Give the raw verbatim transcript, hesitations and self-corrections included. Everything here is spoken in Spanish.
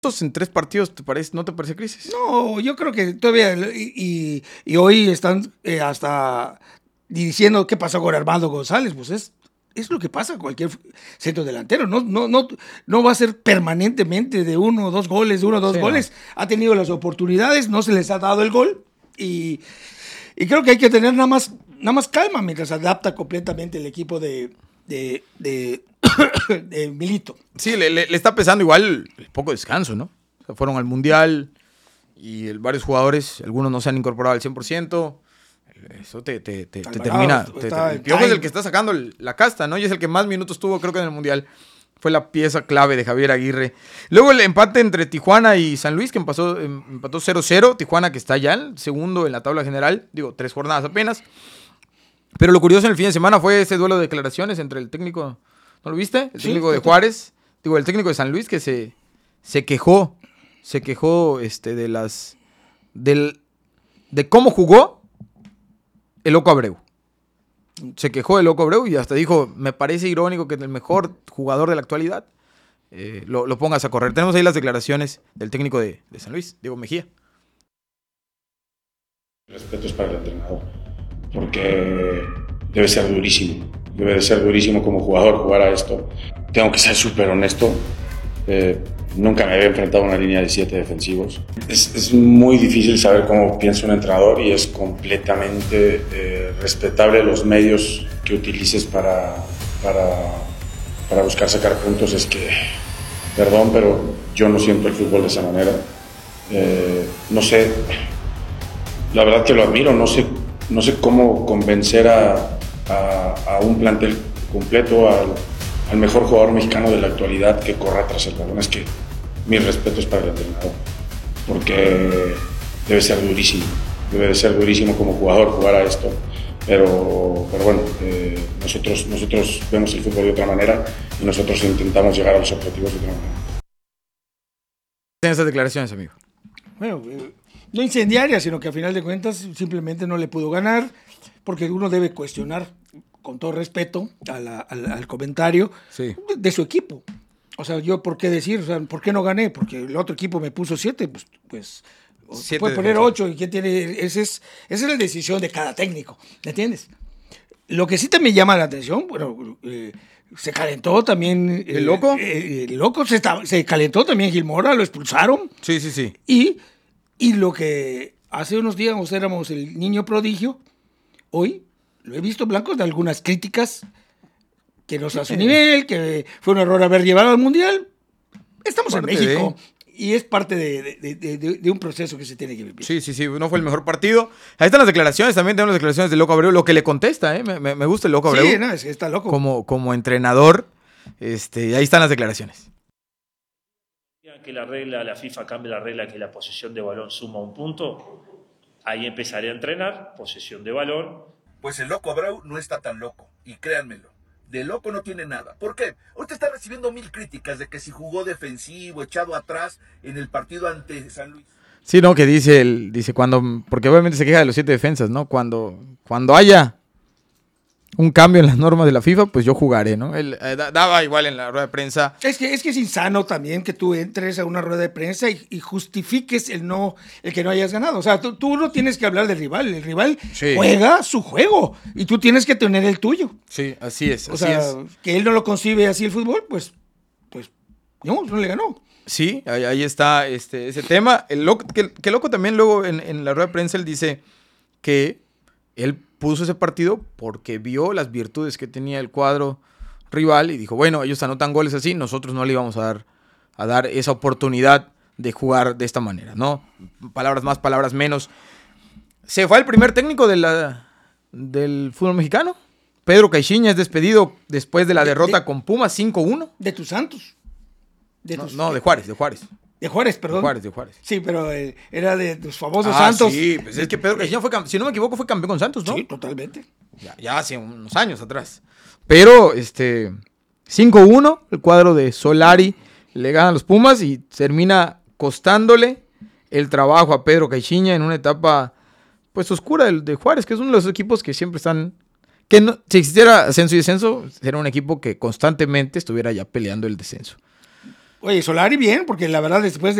en tres partidos, ¿te parece, no te parece crisis? No, yo creo que todavía, y, y, y hoy están eh, hasta diciendo qué pasó con Armando González, pues es, es lo que pasa con cualquier centro delantero, no, no, no, no va a ser permanentemente de uno o dos goles, de uno o dos sí, goles, no. Ha tenido las oportunidades, no se les ha dado el gol, y, y creo que hay que tener nada más, nada más calma mientras adapta completamente el equipo de, de, de de Milito. Sí, le, le, le está pesando igual el poco descanso, ¿no? O sea, fueron al Mundial y el, varios jugadores, algunos no se han incorporado al cien por ciento. Eso te, te, te, te termina. Te, te, el Piojo es el que está sacando el, la casta, ¿no? Y es el que más minutos tuvo, creo que en el Mundial. Fue la pieza clave de Javier Aguirre. Luego el empate entre Tijuana y San Luis, que empató, empató cero cero. Tijuana, que está ya el segundo en la tabla general. Digo, tres jornadas apenas. Pero lo curioso en el fin de semana fue ese duelo de declaraciones entre el técnico... ¿No lo viste? El técnico sí, de Juárez, digo, el técnico de San Luis que se, se quejó, se quejó este, de las, del, de cómo jugó el Loco Abreu. Se quejó del Loco Abreu y hasta dijo, me parece irónico que el mejor jugador de la actualidad eh, lo, lo pongas a correr. Tenemos ahí las declaraciones del técnico de, de San Luis, Diego Mejía. El respeto es para el entrenador, porque debe ser durísimo. Debe de ser durísimo como jugador jugar a esto. Tengo que ser súper honesto. Eh, nunca me había enfrentado a una línea de siete defensivos. Es, es muy difícil saber cómo piensa un entrenador y es completamente eh, respetable los medios que utilices para, para, para buscar sacar puntos. Es que, perdón, pero yo no siento el fútbol de esa manera. Eh, no sé, la verdad que lo admiro. No sé, no sé cómo convencer a A, a un plantel completo, al, al mejor jugador mexicano de la actualidad que corra tras el balón. Es que mis respetos para el entrenador, porque debe ser durísimo, debe de ser durísimo como jugador jugar a esto, pero, pero bueno, eh, nosotros, nosotros vemos el fútbol de otra manera y nosotros intentamos llegar a los objetivos de otra manera. ¿Tienes esas declaraciones, amigo? Bueno, eh, no incendiarias, sino que a final de cuentas simplemente no le pudo ganar, porque uno debe cuestionar, con todo respeto a la, al, al comentario, sí. de, de su equipo. O sea, yo, ¿por qué decir? O sea, ¿por qué no gané? Porque el otro equipo me puso siete, pues, pues siete puede poner ocho, y quién tiene, ese es, esa es la decisión de cada técnico, ¿me entiendes? Lo que sí también llama la atención, bueno, eh, se calentó también. ¿El eh, loco? Eh, el loco se, está, se calentó también Gil Mora, lo expulsaron. Sí, sí, sí. Y, y lo que hace unos días éramos el niño prodigio, hoy lo he visto blanco de algunas críticas que no está a su nivel, que fue un error haber llevado al Mundial. Estamos parte en México de... y es parte de, de, de, de, de un proceso que se tiene que vivir. Sí, sí, sí, no fue el mejor partido. Ahí están las declaraciones, también tenemos las declaraciones del Loco Abreu, lo que le contesta, ¿eh? me, me gusta el Loco Abreu. Sí, no, es que está loco. Como, como entrenador, este, ahí están las declaraciones. Que la regla, la FIFA cambie la regla que la posesión de balón suma un punto, ahí empezaré a entrenar, posesión de balón. Pues el Loco Abreu no está tan loco, y créanmelo, de loco no tiene nada. ¿Por qué? Ahorita está recibiendo mil críticas de que si jugó defensivo, echado atrás en el partido ante San Luis. Sí, no, que dice, el, dice cuando, porque obviamente se queja de los siete defensas, ¿no? Cuando, cuando haya un cambio en las normas de la FIFA, pues yo jugaré, ¿no? Él eh, daba igual en la rueda de prensa. Es que, es que es insano también que tú entres a una rueda de prensa y, y justifiques el no, el que no hayas ganado. O sea, tú, tú no tienes que hablar del rival. El rival sí. juega su juego y tú tienes que tener el tuyo. Sí, así es. O así sea, es. que él no lo concibe así el fútbol, pues, pues no, no le ganó. Sí, ahí, ahí está este, ese tema. El loco, que, que loco también luego en, en la rueda de prensa él dice que él puso ese partido porque vio las virtudes que tenía el cuadro rival y dijo, bueno, ellos anotan goles así, nosotros no le íbamos a dar, a dar esa oportunidad de jugar de esta manera, ¿no? Palabras más, palabras menos. Se fue el primer técnico de la, del fútbol mexicano. Pedro Caixinha es despedido después de la de, derrota de, con Pumas cinco uno. De tus Santos. De no, tus, no, de Juárez, de Juárez. De Juárez, perdón. De Juárez, de Juárez. Sí, pero eh, era de tus famosos ah, Santos. Sí, pues es que Pedro Caixinha fue, si no me equivoco, fue campeón con Santos, ¿no? Sí, totalmente. Ya, ya hace unos años atrás. Pero, este, cinco uno, el cuadro de Solari le gana a los Pumas y termina costándole el trabajo a Pedro Caixinha en una etapa, pues, oscura de, de Juárez, que es uno de los equipos que siempre están, que no, si existiera ascenso y descenso, sería un equipo que constantemente estuviera ya peleando el descenso. Oye, Solari bien, porque la verdad después